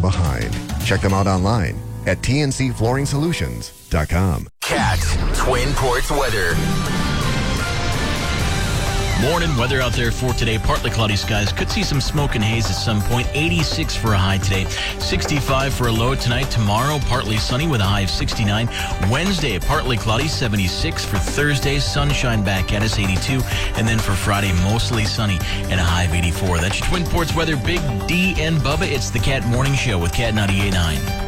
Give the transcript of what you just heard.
behind. Check them out online at tncflooringsolutions.com. Cat Twin Ports weather. Morning weather out there for today. Partly cloudy skies. Could see some smoke and haze at some point. 86 for a high today. 65 for a low tonight. Tomorrow, partly sunny with a high of 69. Wednesday, partly cloudy. 76 for Thursday. Sunshine back at us, 82. And then for Friday, mostly sunny and a high of 84. That's your Twin Ports weather. Big D and Bubba. It's the Cat Morning Show with Cat 98.9.